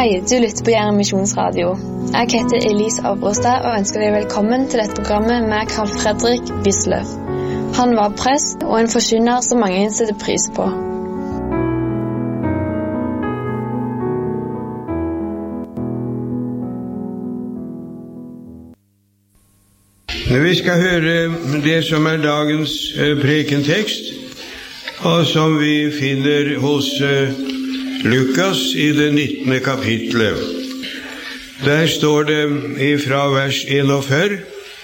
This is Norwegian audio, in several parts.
Hei, du lytter på Jæren Misjonsradio. Jeg heter Elise Avrostad og ønsker deg velkommen til dette programmet med Carl Fredrik Wisløff. Han var prest og en forkynner som mange setter pris på. Vi skal høre det som dagens prekentekst, og som vi finner hos Lukas i det 19. kapitlet. Der står det fra vers 41.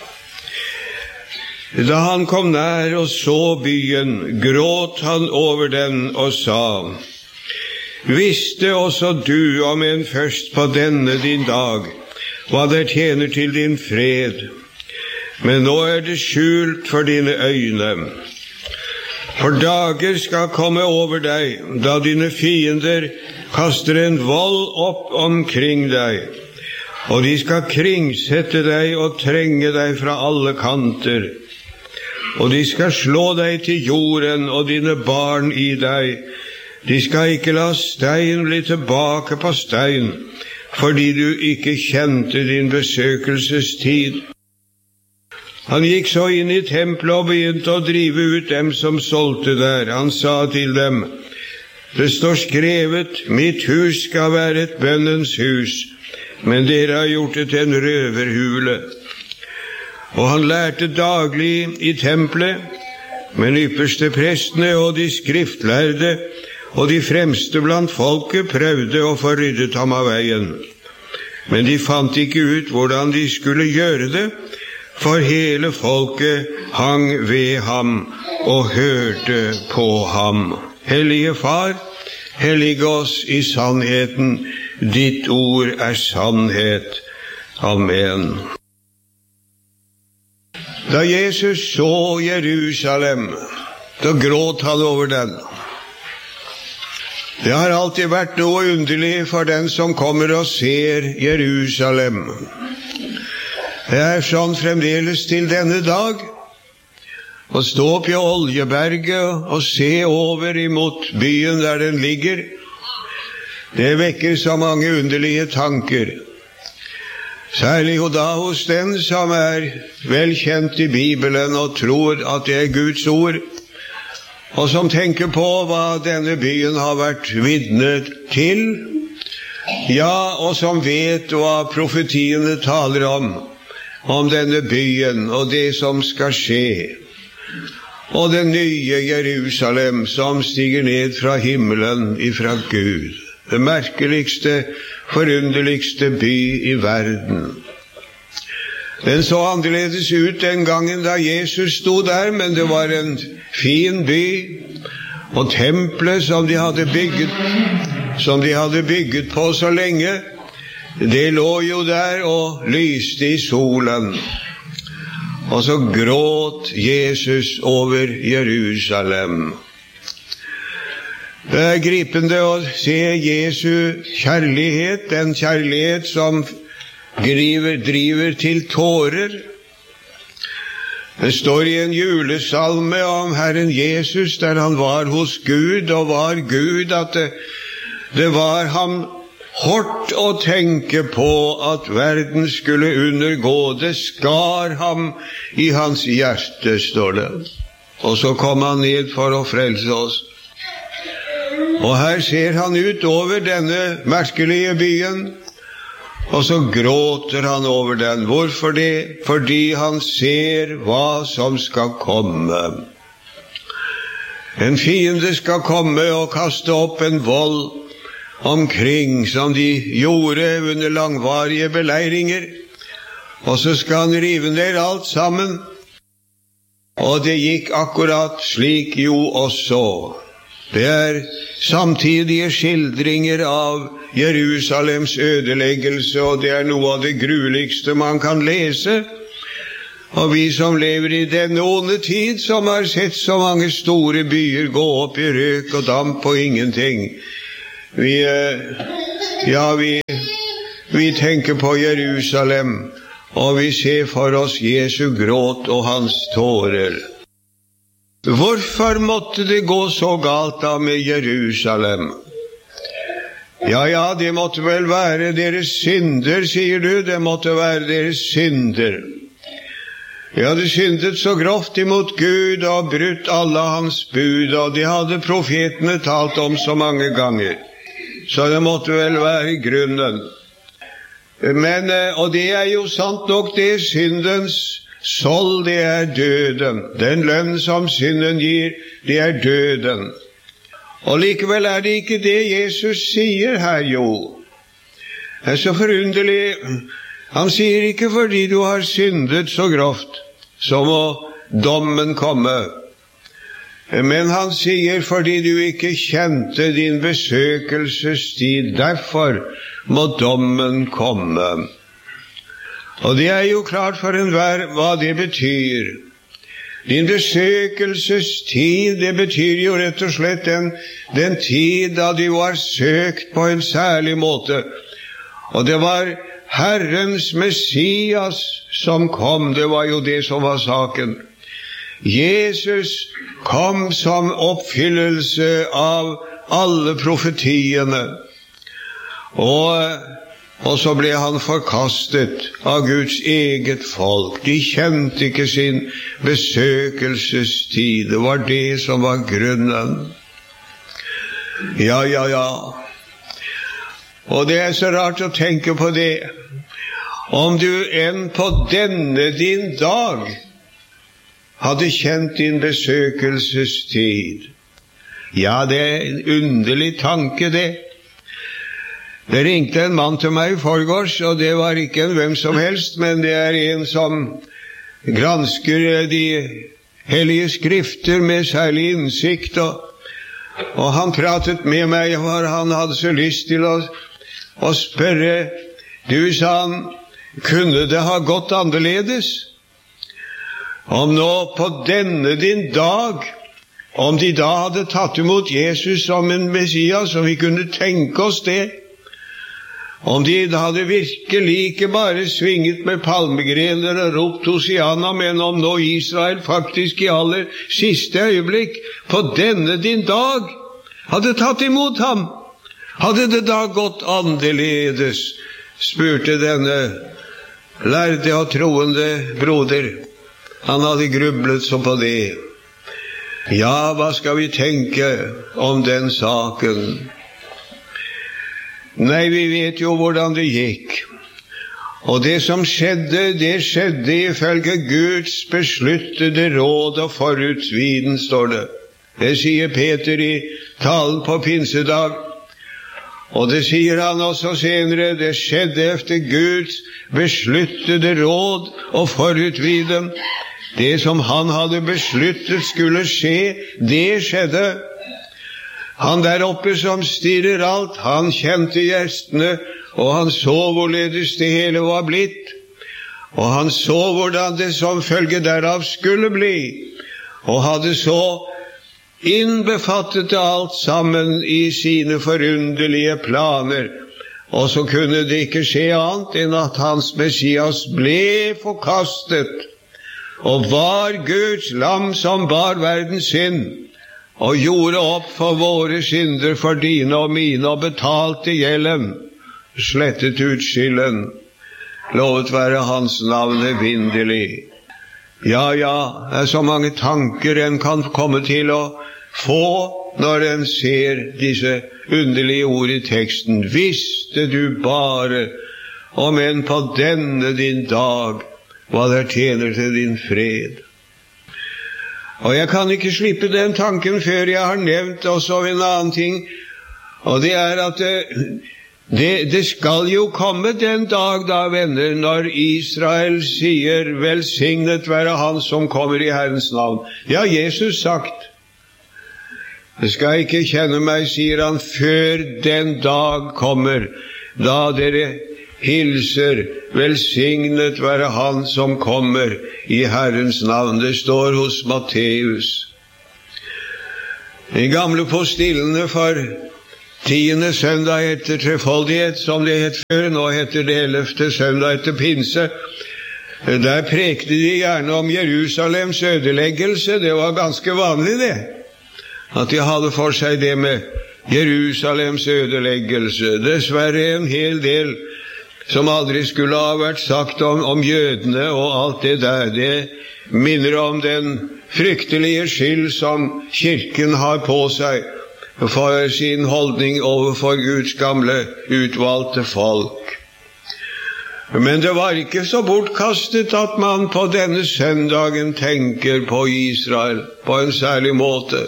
Da han kom nær og så byen, gråt han over den og sa: Visste også du om en først på denne din dag, hva der tjener til din fred? Men nå det skjult for dine øyne. For dager skal komme over deg, da dine fiender kaster en vold opp omkring deg, og de skal kringsette deg og trenge deg fra alle kanter. Og de skal slå deg til jorden og dine barn i deg. De skal ikke la stein bli tilbake på stein, fordi du ikke kjente din besøkelsestid. Han gikk så inn i tempelet og begynte å drive ut dem som solgte der. Han sa til dem: Det står skrevet, mitt hus skal være et bønnens hus, men dere har gjort det til en røverhule. Og han lærte daglig i tempelet, men ypperste prestene og de skriftlærde og de fremste blant folket prøvde å få ryddet ham av veien. Men de fant ikke ut hvordan de skulle gjøre det, for hele folket hang ved ham og hørte på ham. Hellige Far, hellige oss i sannheten. Ditt ord sannhet. Amen. Da Jesus så Jerusalem, da gråt han over den. Det har alltid vært noe underlig for den som kommer og ser Jerusalem. Det sånn fremdeles til denne dag, å stå opp i Oljeberget og se over imot byen der den ligger. Det vekker så mange underlige tanker. Særlig da hos den som vel kjent i Bibelen og tror at det Guds ord, og som tenker på hva denne byen har vært vitne til, ja, og som vet hva profetiene taler om denne byen og det som skal skje, og det nye Jerusalem som stiger ned fra himmelen ifra Gud, det merkeligste, forunderligste by i verden. Den så annerledes ut den gangen da Jesus stod der, men det var en fin by, og tempelet som de hadde bygget på så lenge, det lå jo der og lyste i solen. Og så gråt Jesus over Jerusalem. Det gripende å se Jesu kjærlighet, den kjærlighet som driver til tårer. Det står i en julesalme om Herren Jesus, der han var hos Gud og var Gud, at det var ham hårdt å tenke på at verden skulle undergå. Det skar ham i hans hjerte, står det. Og så kom han ned for å frelse oss. Og her ser han ut over denne merkelige byen, og så gråter han over den. Hvorfor det? Fordi han ser hva som skal komme. En fiende skal komme og kaste opp en vold omkring, som de gjorde under langvarige beleiringer, og så skal han rive ned alt sammen. Og det gikk akkurat slik jo også. Det samtidige skildringer av Jerusalems ødeleggelse, og det noe av det grueligste man kan lese. Og vi som lever i denne onde tid, som har sett så mange store byer gå opp i røk og damp og ingenting, vi tenker på Jerusalem, og vi ser for oss Jesu gråt og hans tårer. Hvorfor måtte det gå så galt da med Jerusalem? Ja, det måtte vel være deres synder, sier du, det måtte være deres synder. De hadde syndet så grovt imot Gud og brutt alle hans bud, og det hadde profetene talt om så mange ganger. Så det måtte vel være grunnen. Men, og det er jo sant nok, det er syndens sold, det er døden. Den lønn som synden gir, det er døden. Og likevel er det ikke det Jesus sier her, jo. Det er så forunderlig. Han sier ikke fordi du har syndet så grovt, så må dommen komme. Men han sier fordi du ikke kjente din besøkelsestid, derfor må dommen komme. Og det er jo klart for enhver hva det betyr. Din besøkelsestid, det betyr jo rett og slett den tid da du var søkt på en særlig måte. Og det var Herrens Messias som kom, det var jo det som var saken. Jesus kom som oppfyllelse av alle profetiene, og så ble han forkastet av Guds eget folk. De kjente ikke sin besøkelsestid. Det var det som var grunnen. Ja. Og det er så rart å tenke på det. Om du enn på denne din dag hadde kjent din besøkelsestid. Ja, det er en underlig tanke, det. Det ringte en mann til meg i forgårs, og det var ikke en hvem som helst, men det er en som gransker de hellige skrifter med særlig innsikt, og han pratet med meg, for han hadde så lyst til å spørre. Du, sa han, kunne det ha gått annerledes? Om nå på denne din dag, om de da hadde tatt imot Jesus som en Messias, og vi kunne tenke oss det, om de hadde virkelig ikke bare svinget med palmegrener og ropt Hosianna, men om nå Israel faktisk i aller siste øyeblikk på denne din dag hadde tatt imot ham, hadde det da gått annerledes? Spurte denne lærde og troende broder. Han hadde grublet så på det. Ja, hva skal vi tenke om den saken? Nei, vi vet jo hvordan det gikk. Og det som skjedde, det skjedde ifølge Guds besluttede råd og forutsviden, står det. Det sier Peter i talen på pinsedag. Og det sier han også senere, det skjedde efter Guds besluttede råd og forutsviden. Det som han hadde besluttet skulle skje, det skjedde. Han der oppe som styrer alt, han kjente gjestene, og han så hvorledes det hele var blitt. Og han så hvordan det som følge derav skulle bli, og hadde så innbefattet alt sammen i sine forunderlige planer. Og så kunne det ikke skje annet enn at hans Messias ble forkastet, og var Guds lam som bar verdens synd, og gjorde opp for våre synder, for dine og mine, og betalte gjelden, slettet ut skylden. Lovet være hans navn evinnelig. Ja, det er så mange tanker en kan komme til å få når en ser disse underlige ord i teksten. Visste du bare, om enn på denne din dag, hva der tjener til din fred. Og jeg kan ikke slippe den tanken før jeg har nevnt også en annen ting, og det er at det skal jo komme den dag, da, venner, når Israel sier, velsignet være han som kommer i Herrens navn. Ja, Jesus sagt, det skal ikke kjenne meg, sier han, før den dag kommer, da dere hilser, velsignet være han som kommer i Herrens navn. Det står hos Matteus. De gamle postillene for 10. søndag etter trefoldighet, som det het før, nå heter det 11. søndag etter pinse. Der prekte de gjerne om Jerusalems ødeleggelse. Det var ganske vanlig det, at de hadde for seg det med Jerusalems ødeleggelse. Dessverre en hel del som aldri skulle ha vært sagt om jødene og alt det der. Det minner om den fryktelige skyld som kirken har på seg for sin holdning overfor Guds gamle utvalgte folk. Men det var ikke så bortkastet at man på denne søndagen tenker på Israel på en særlig måte.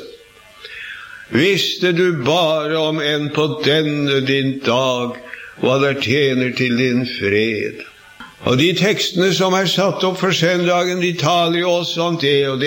Visste du bare om enn på denne din dag hva der tjener til din fred. Og de tekstene som er satt opp for søndagen, de taler jo også om det, og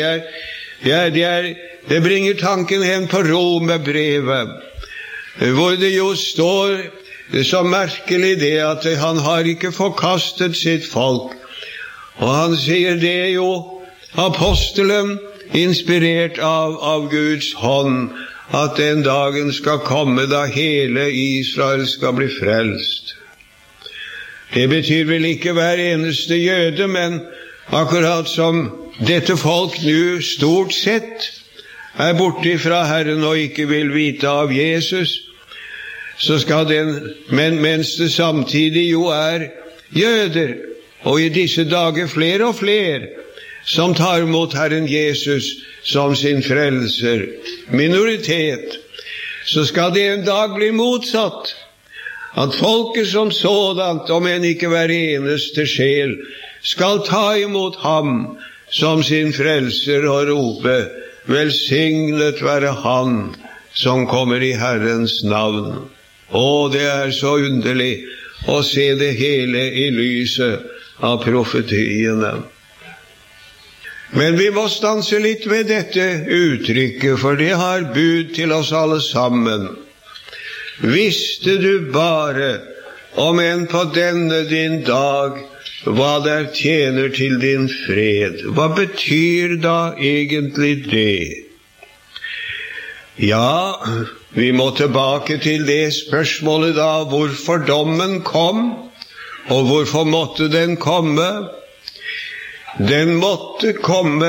det bringer tanken hen på Romerbrevet, hvor det jo står så merkelig det at han har ikke forkastet sitt folk. Og han sier det jo, apostelen, inspirert av Guds hånd, at den dagen skal komme da hele Israel skal bli frelst. Det betyr vel ikke hver eneste jøde, men akkurat som dette folk nå stort sett er borte fra Herren og ikke vil vite av Jesus, så skal mens det samtidig jo er jøder, og i disse dager flere og flere, som tar imot Herren Jesus som sin frelser, minoritet, så skal det en dag bli motsatt, at folket som sådant, om enn ikke hver eneste sjel, skal ta imot ham som sin frelser og rope, velsignet være han som kommer i Herrens navn. Og det er så underlig å se det hele i lyset av profetiene. Men vi må stanse litt ved dette uttrykket, for det har bud til oss alle sammen. Visste du bare, om enn på denne din dag, hva der tjener til din fred? Hva betyr da egentlig det? Ja, vi må tilbake til det spørsmålet da, hvorfor dommen kom, og hvorfor måtte den komme? Den måtte komme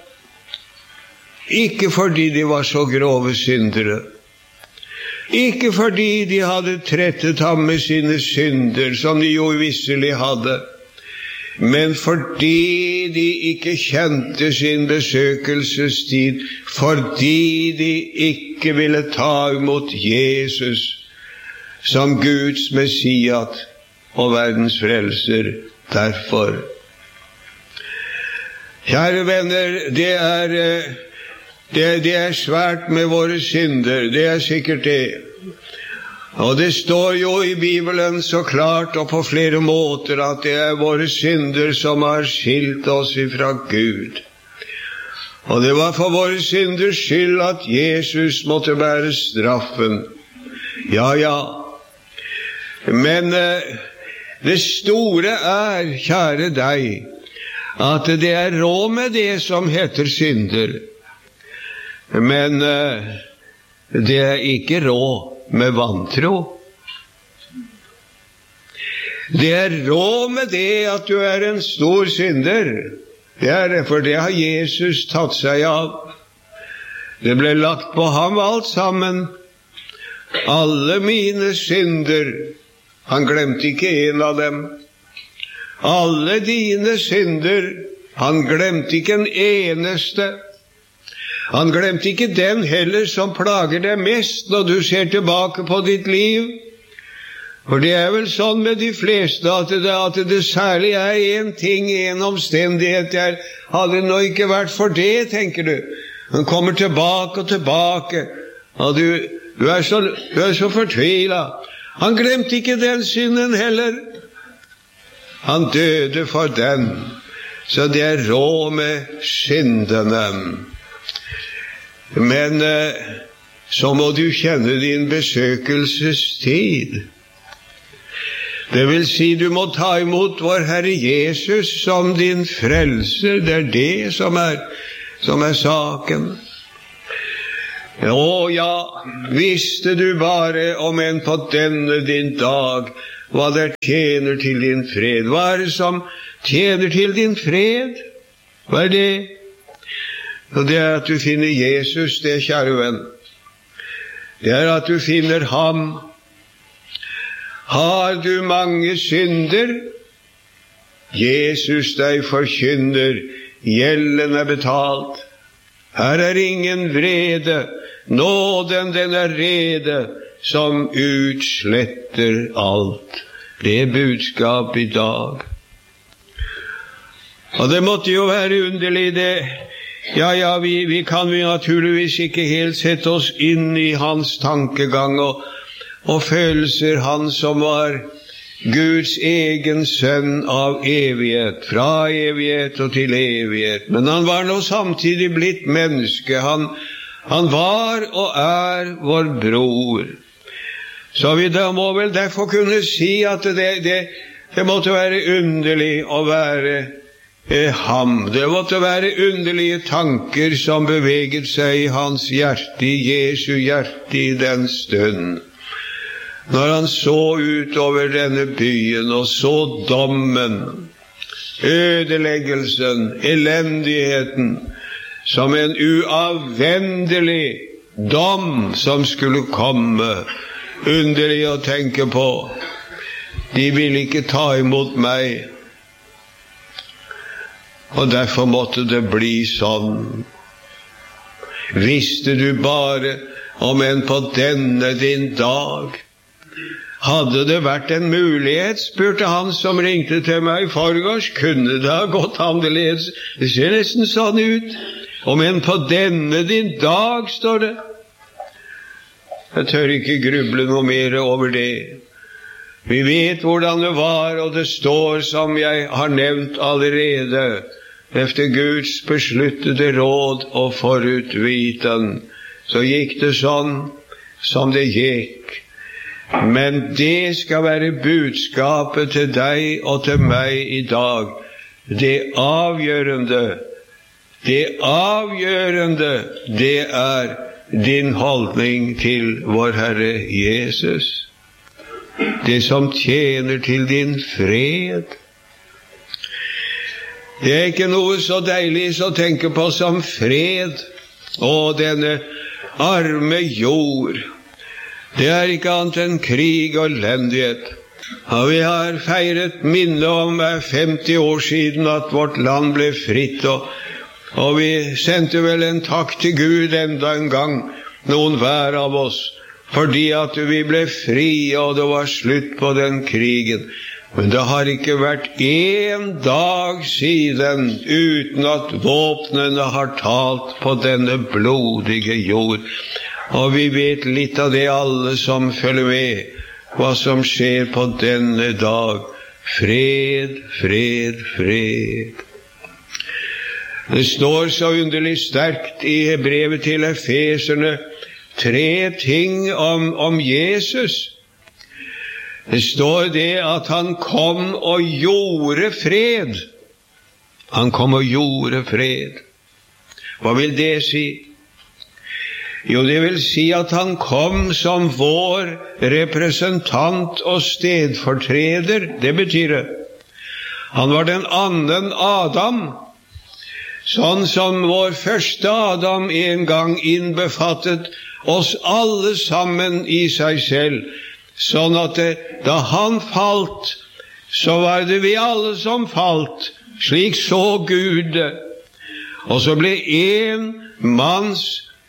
ikke fordi de var så grove syndere, ikke fordi de hadde trettet ham med sine synder, som de jo visselig hadde, men fordi de ikke kjente sin besøkelsestid, fordi de ikke ville ta imot Jesus som Guds Messias og verdens frelser. Derfor, kjære venner, det er svært med våre synder, det er sikkert det. Og det står jo i Bibelen så klart og på flere måter at det er våre synder som har skilt oss ifra Gud. Og det var for våre synders skyld at Jesus måtte bære straffen. Ja. Men det store er, kjære deg, at det er råd med det som heter synder. Men det er ikke råd med vantro. Det er råd med det at du er en stor synder. Det er det, for det har Jesus tatt seg av. Det ble lagt på ham alt sammen. Alle mine synder. Han glemte ikke en av dem. Alle dine synder. Han glemte ikke en eneste. Han glemte ikke den heller som plager deg mest når du ser tilbake på ditt liv. For det er vel sånn med de fleste at det særlig er en ting, en omstendighet der. Hadde det nå ikke vært for det, tenker du. Han kommer tilbake og tilbake, og du er så fortvilet. Han glemte ikke den synden heller. Han døde for den, så det er råd med syndene. Men så må du kjenne din besøkelsestid. Det vil si, du må ta imot vår Herre Jesus som din frelser. Det er det som er saken. Å ja, visste du bare om enn på denne din dag hva der tjener til din fred. Hva er det som tjener til din fred? Hva er det? Og det er at du finner Jesus, det, kjære venn. det at du finner ham. Har du mange synder? Jesus deg forkynner, gjelden betalt. Her ingen vrede, nåden den rede, som utsletter alt. Det budskap i dag. Og det måtte jo være underlig det. Ja, vi kan jo naturligvis ikke helt sette oss inn i hans tankegang og følelser, han som var Guds egen sønn av evighet, fra evighet og til evighet. Men han var nå samtidig blitt menneske. Han var og er vår bror. Så vi da må vel derfor kunne si at det måtte være underlig å være ham. Det måtte være underlige tanker som beveget seg i hans hjerte, i Jesu hjerte i den stund. Når han så ut over denne byen og så dommen, ødeleggelsen, elendigheten, som en uavvendelig dom som skulle komme. Underlig å tenke på. De vil ikke ta imot meg. Og derfor måtte det bli sånn. Visste du bare om en på denne din dag? Hadde det vært en mulighet, spurte han som ringte til meg i forgårs, kunne det ha gått annerledes? Det ser nesten sånn ut. Om en på denne din dag, står det. Jeg tør ikke gruble noe mer over det. Vi vet hvordan det var, og det står som jeg har nevnt allerede, efter Guds besluttede råd og forutviten, så gikk det sånn som det gikk. Men det skal være budskapet til deg og til meg i dag. Det avgjørende, det er din holdning til vår Herre Jesus. Det som tjener til din fred. Det er ikke noe så deilig å tenke på som fred. Og denne arme jord, det er ikke annet enn krig og elendighet. Og vi har feiret minne om 50 år siden at vårt land ble fritt, og vi sendte vel en takk til Gud enda en gang, noen hver av oss, fordi at vi ble fri, og det var slutt på den krigen. Men det har ikke vært en dag siden uten at våpnene har talt på denne blodige jord. Og vi vet litt av det, alle som følger med, hva som skjer på denne dag. Fred, fred, fred. Det står så underlig sterkt i brevet til Efeserne 3 ting om Jesus. Det står det at han kom og gjorde fred. Han kom og gjorde fred. Hva vil det si? Jo, det vil si at han kom som vår representant og stedfortreder. Det betyr det. Han var den annen Adam, sånn som vår første Adam en gang innbefattet oss alle sammen i seg selv. Sånn at da han falt, så var det vi alle som falt. Slik så Gud det. Og så ble en manns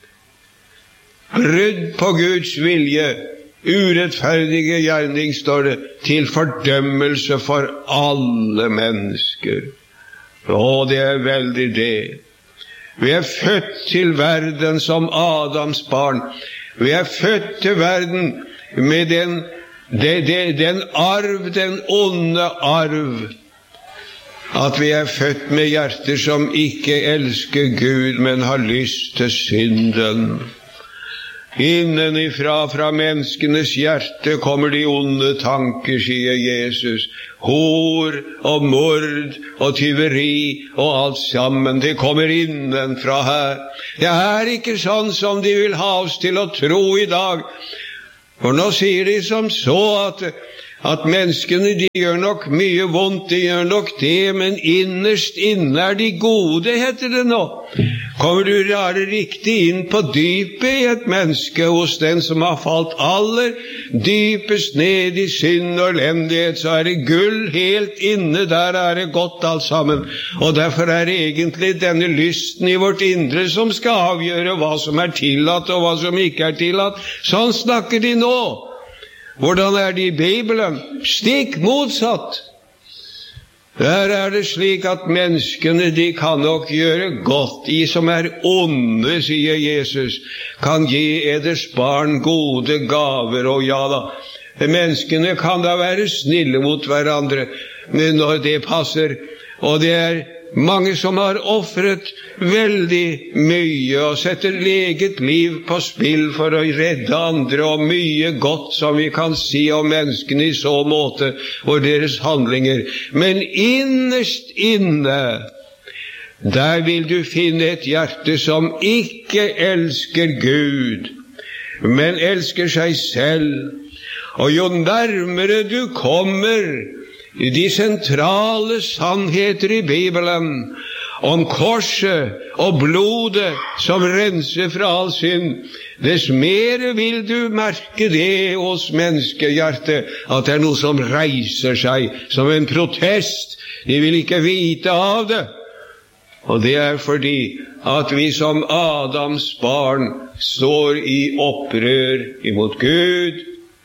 brudd på Guds vilje, urettferdige gjerning, står det, til fordømmelse for alle mennesker. Å, det er veldig det. Vi er født til verden som Adams barn. Vi er født til verden med den arv, den onde arv, at vi er født med hjerter som ikke elsker Gud, men har lyst til synden. Innenifra, fra menneskenes hjerte, kommer de onde tanker, sier Jesus. Hor og mord og tyveri og alt sammen, det kommer innenfra her. Det er ikke sånn som de vil ha oss til å tro i dag. For nå sier de som så at menneskene, de gjør nok mye vondt, de gjør nok det, men innerst inne de gode, heter det nå. Kommer du rare riktig inn på dypet i et menneske hos den som har falt aller dypest ned i synd og elendighet, så det gull helt inne, der det godt alt sammen. Og derfor det egentlig denne lysten i vårt indre som skal avgjøre hva som tillatt og hva som ikke tillatt. Sånn snakker de nå. Hvordan det i Bibelen? Stikk motsatt. Der det slik at menneskene, de kan nok gjøre godt. De som onde, sier Jesus, kan gi eders barn gode gaver, og ja da. Menneskene kan da være snille mot hverandre når det passer, og det mange som har offret veldig mye og setter eget liv på spill for å redde andre, og mye godt som vi kan si om menneskene i så måte og deres handlinger. Men innerst inne, der vil du finne et hjerte som ikke elsker Gud, men elsker seg selv. Og jo nærmere du kommer de sentrale sannheter i Bibelen om korset og blodet som renser fra all synd, dess mer vil du merke det hos menneskehjertet, at det noe som reiser seg som en protest. De vil ikke vite av det. Og det fordi at vi som Adams barn står i opprør imot Gud.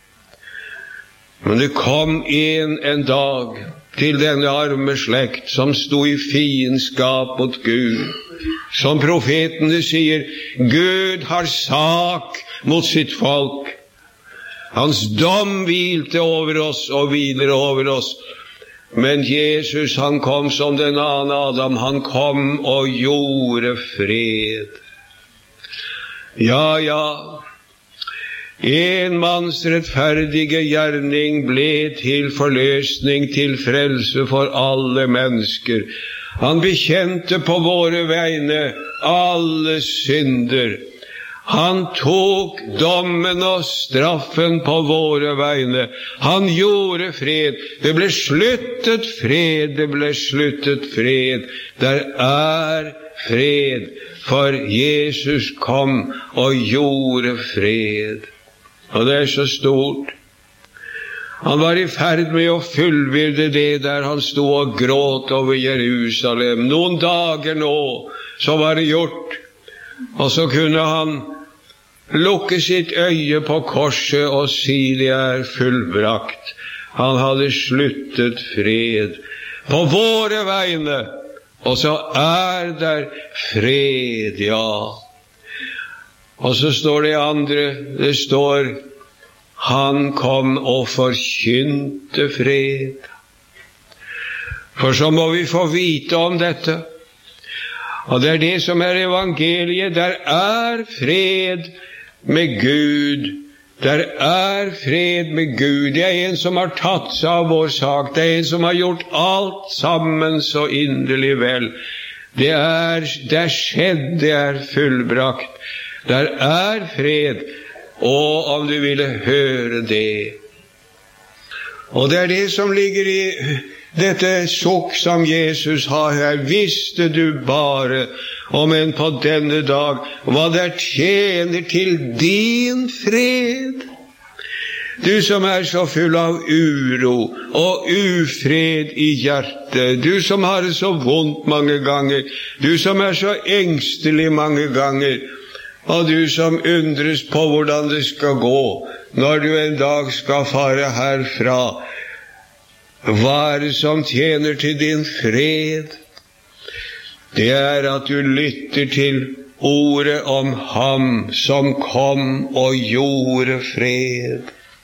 Men det kom en dag til denne arme slekt som stod i fiendskap mot Gud. Som profetene sier, Gud har sak mot sitt folk. Hans dom hvilte over oss og hviler over oss. Men Jesus, han kom som den annen Adam, han kom og gjorde fred. Ja, ja. En manns rettferdige gjerning ble til forløsning, til frelse for alle mennesker. Han bekjente på våre vegne alle synder. Han tok dommen og straffen på våre vegne. Han gjorde fred. Det ble sluttet fred, det ble sluttet fred. Der fred, for Jesus kom og gjorde fred. Og det så stort. Han var i ferd med å fullbyrde det der han stod og gråt over Jerusalem. Noen dager nå, så var det gjort. Og så kunne han lukke sitt øye på korset og si det fullbrakt. Han hadde sluttet fred på våre vegne. Og så der fred, ja. Og så står det andre, det står, han kom og forkynte fred. For så må vi få vite om dette. Og det det som evangeliet, der fred med Gud. Der fred med Gud. Det en som har tatt seg av vår sak. Det en som har gjort alt sammen så inderlig vel. Det skjedd, det fullbrakt. Der fred, og om du ville høre det. Og det det som ligger i dette sukk som Jesus har her. Visste du bare, om en på denne dag, hva det tjener til din fred? Du som så full av uro og ufred i hjertet, du som har det så vondt mange ganger, du som så engstelig mange ganger, og du som undres på hvordan det skal gå når du en dag skal fare herfra. Hva det som tjener til din fred? Det at du lytter til ordet om ham som kom og gjorde fred.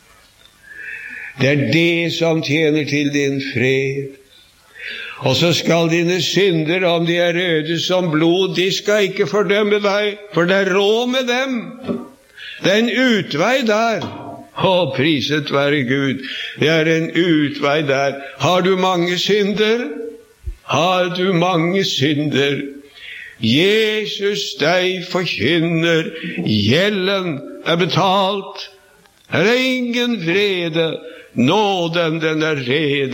Det det som tjener til din fred. Og så skal dine synder, om de røde som blod, de skal ikke fordømme deg, for det råd med dem. Det en utvei der. Priset være Gud. Det en utvei der. Har du mange synder? Har du mange synder? Jesus deg forkynner, gjelden betalt. Ingen vrede, Nåden, den rede